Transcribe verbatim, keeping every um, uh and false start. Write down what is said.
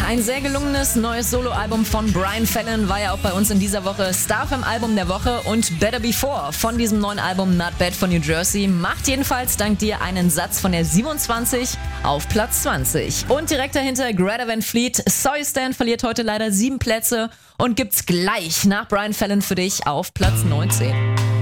ein sehr gelungenes neues Soloalbum von Brian Fallon war ja auch bei uns in dieser Woche Starfm-Album der Woche und Better Before von diesem neuen Album Not Bad von New Jersey macht jedenfalls dank dir einen Satz von der siebenundzwanzig auf Platz zwanzig. Und direkt dahinter Greta Van Fleet, Saw You Stand verliert heute leider sieben Plätze und gibt's gleich nach Brian Fallon für dich auf Platz neunzehn.